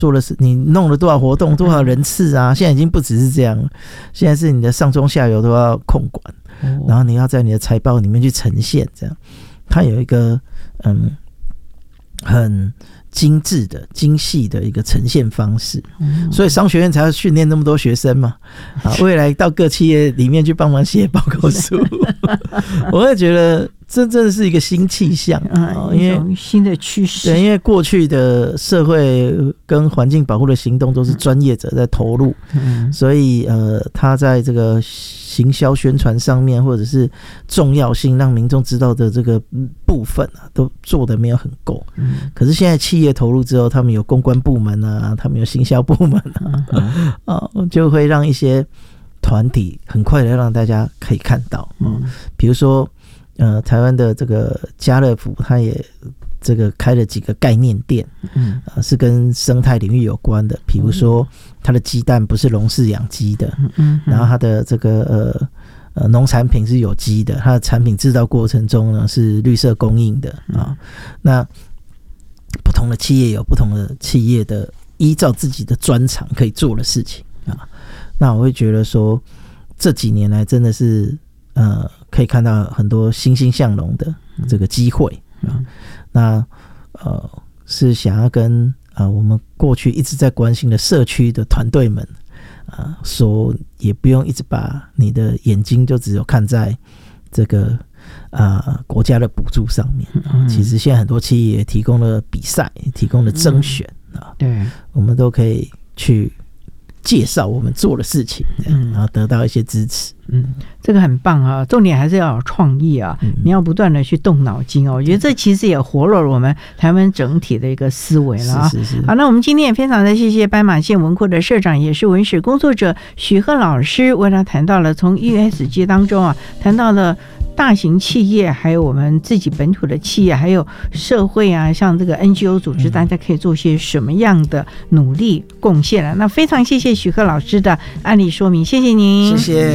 做了你弄了多少活动，多少人次啊，现在已经不只是这样了，现在是你的上中下游都要控管，然后你要在你的财报里面去呈现，这样它有一个很精致的精细的一个呈现方式，所以商学院才要训练那么多学生嘛，未来到各企业里面去帮忙写报告书我会觉得这真的是一个新气象， 因为新的趋势。 对，因为过去的社会跟环境保护的行动都是专业者在投入，所以他在这个行销宣传上面或者是重要性让民众知道的这个部分都做得没有很够。可是现在企业投入之后，他们有公关部门啊，他们有行销部门就会让一些团体很快的让大家可以看到。比如说台湾的这个家乐福，他也这个开了几个概念店，是跟生态领域有关的，比如说它的鸡蛋不是笼饲养鸡的，然后它的这个农产品是有机的，它的产品制造过程中呢是绿色供应的那不同的企业有不同的企业的依照自己的专长可以做的事情那我会觉得说这几年来真的是可以看到很多欣欣向荣的这个机会那是想要跟我们过去一直在关心的社区的团队们说也不用一直把你的眼睛就只有看在这个国家的补助上面其实现在很多企业也提供了比赛，提供了甄选对，我们都可以去介绍我们做的事情，然后得到一些支持。 这个很棒啊！重点还是要有创意啊！你要不断的去动脑筋哦。我觉得这其实也活络了我们台湾整体的一个思维了啊！是。好，那我们今天也非常的谢谢斑马线文库的社长，也是文史工作者许鹤老师，为他谈到了从 ESG 当中谈到了大型企业，还有我们自己本土的企业，还有社会像这个 NGO 组织，大家可以做些什么样的努力贡献了？那非常谢谢许鹤老师的案例说明，谢谢您， 谢谢。